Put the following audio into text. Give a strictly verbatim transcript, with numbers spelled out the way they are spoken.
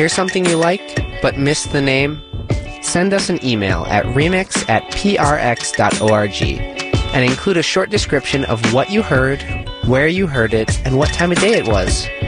Hear something you liked but missed the name? Send us an email at remix at prx.org and include a short description of what you heard, where you heard it, and what time of day it was.